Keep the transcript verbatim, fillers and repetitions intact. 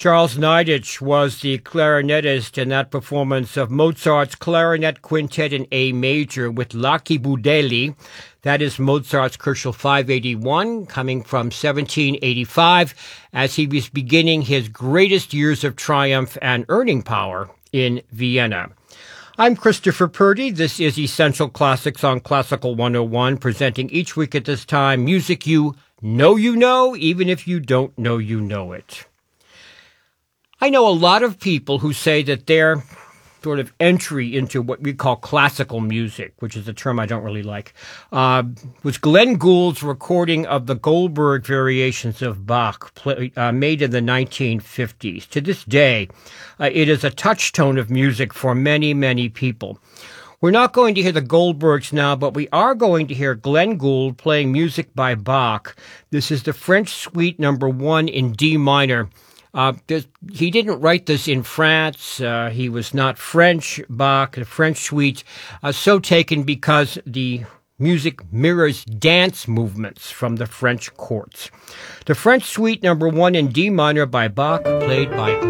Charles Neidich was the clarinetist in that performance of Mozart's Clarinet Quintet in A major with Lucky Budeli. That is Mozart's Kochel five eighty-one, coming from seventeen eighty-five, as he was beginning his greatest years of triumph and earning power in Vienna. I'm Christopher Purdy. This is Essential Classics on Classical one oh one, presenting each week at this time music you know you know, even if you don't know you know it. I know a lot of people who say that their sort of entry into what we call classical music, which is a term I don't really like, uh, was Glenn Gould's recording of the Goldberg variations of Bach, play, uh, made in the nineteen fifties. To this day, uh, it is a touchstone of music for many, many people. We're not going to hear the Goldbergs now, but we are going to hear Glenn Gould playing music by Bach. This is the French Suite number one in D minor. Uh, he didn't write this in France. Uh, he was not French, Bach, the French suite, uh, so taken because the music mirrors dance movements from the French courts. The French Suite number one in D minor by Bach, played by